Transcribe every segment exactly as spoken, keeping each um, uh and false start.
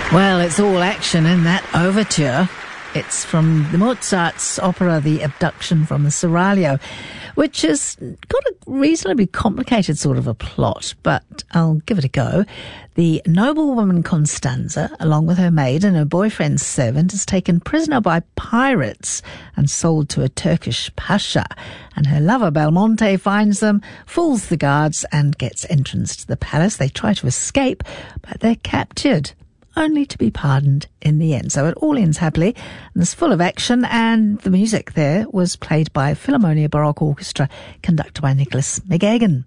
Well, it's all action in that overture. It's from the Mozart's opera, The Abduction from the Seraglio, which has got a reasonably complicated sort of a plot, but I'll give it a go. The noblewoman Constanza, along with her maid and her boyfriend's servant, is taken prisoner by pirates and sold to a Turkish pasha. And her lover Belmonte finds them, fools the guards, and gets entrance to the palace. They try to escape, but they're captured, only to be pardoned in the end. So it all ends happily, and it's full of action, and the music there was played by Philharmonia Baroque Orchestra, conducted by Nicholas McGagan.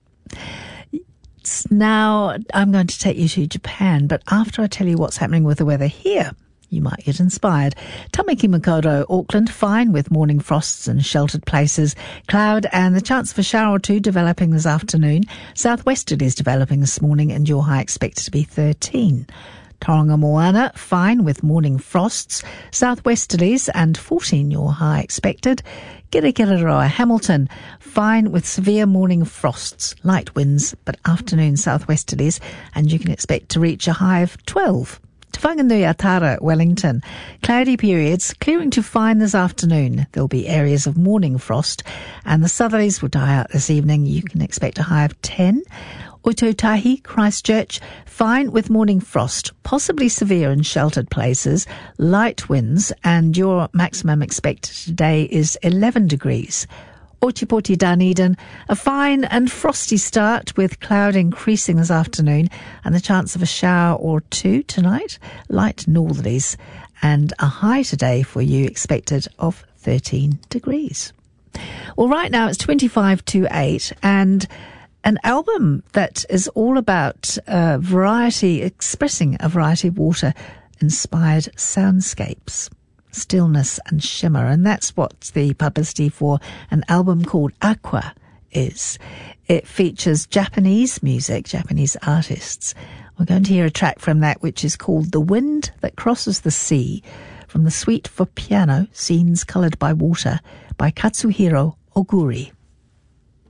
Now, I'm going to take you to Japan, but after I tell you what's happening with the weather here, you might get inspired. Tamaki Makaurau, Auckland, fine with morning frosts and sheltered places. Cloud and the chance of a shower or two developing this afternoon. Southwesterlies developing this morning, and your high expected to be thirteen. Tauranga Moana, fine with morning frosts. Southwesterlies and fourteen your high expected. Kirikiriroa Hamilton, fine with severe morning frosts, light winds, but afternoon southwesterlies, and you can expect to reach a high of twelve. Te Whanganui-a-Tara, Wellington, cloudy periods, clearing to fine this afternoon. There'll be areas of morning frost, and the southerlies will die out this evening. You can expect a high of ten. Ototahi, Christchurch, fine with morning frost, possibly severe in sheltered places, light winds, and your maximum expected today is eleven degrees. Otipoti, Dunedin, a fine and frosty start with cloud increasing this afternoon and the chance of a shower or two tonight, light northerlies, and a high today for you expected of thirteen degrees. Well, right now it's twenty-five to eight, and an album that is all about uh, variety, expressing a variety of water-inspired soundscapes, stillness and shimmer. And that's what the publicity for an album called Aqua is. It features Japanese music, Japanese artists. We're going to hear a track from that which is called The Wind That Crosses the Sea, from the suite for piano, Scenes Coloured by Water, by Katsuhiro Oguri.